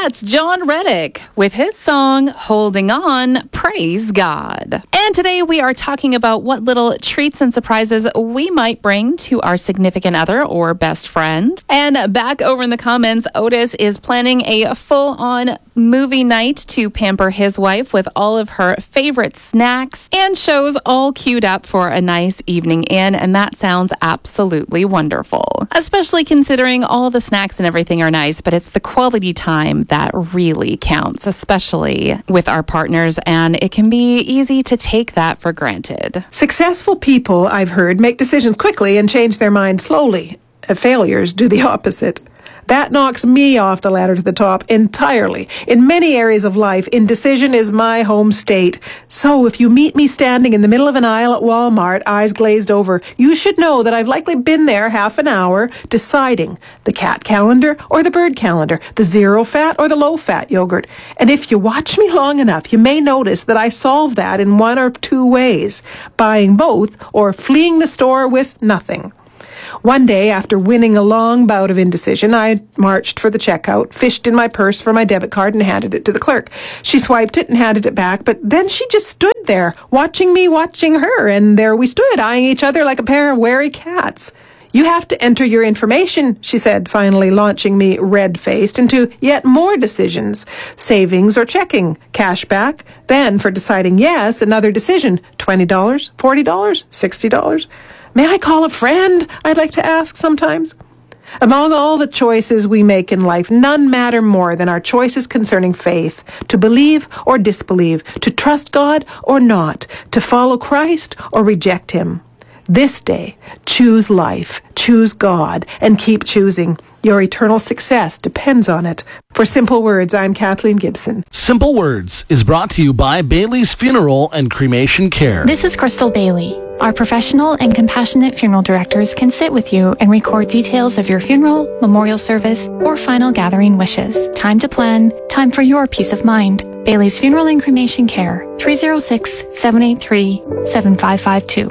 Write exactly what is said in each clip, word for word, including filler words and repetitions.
That's John Reddick with his song, Holding On, Praise God. And today we are talking about what little treats and surprises we might bring to our significant other or best friend. And back over in the comments, Otis is planning a full-on movie night to pamper his wife with all of her favorite snacks and shows all queued up for a nice evening in, and that sounds absolutely wonderful. Especially considering all the snacks and everything are nice, but it's the quality time that really counts, especially with our partners, and it can be easy to take that for granted. Successful people, I've heard, make decisions quickly and change their mind slowly. Uh, Failures do the opposite. That knocks me off the ladder to the top entirely. In many areas of life, indecision is my home state. So if you meet me standing in the middle of an aisle at Walmart, eyes glazed over, you should know that I've likely been there half an hour deciding the cat calendar or the bird calendar, the zero fat or the low fat yogurt. And if you watch me long enough, you may notice that I solve that in one or two ways, buying both or fleeing the store with nothing. One day, after winning a long bout of indecision, I marched for the checkout, fished in my purse for my debit card, and handed it to the clerk. She swiped it and handed it back, but then she just stood there, watching me watching her, and there we stood, eyeing each other like a pair of wary cats. "You have to enter your information," she said, finally launching me red-faced into yet more decisions. Savings or checking, cash back. Then, for deciding yes, another decision. twenty dollars, forty dollars, sixty dollars. May I call a friend? I'd like to ask sometimes. Among all the choices we make in life, none matter more than our choices concerning faith, to believe or disbelieve, to trust God or not, to follow Christ or reject Him. This day, choose life, choose God, and keep choosing. Your eternal success depends on it. For Simple Words, I'm Kathleen Gibson. Simple Words is brought to you by Bailey's Funeral and Cremation Care. This is Crystal Bailey. Our professional and compassionate funeral directors can sit with you and record details of your funeral, memorial service, or final gathering wishes. Time to plan, time for your peace of mind. Bailey's Funeral and Cremation Care, three oh six, seven eight three, seven five five two.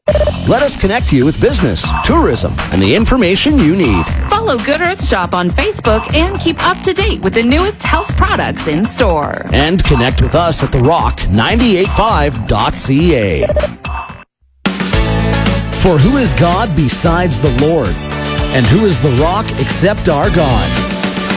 Let us connect you with business, tourism, and the information you need. Follow Good Earth Shop on Facebook and keep up to date with the newest health products in store. And connect with us at the rock nine eight five dot c a. For who is God besides the Lord? And who is the rock except our God?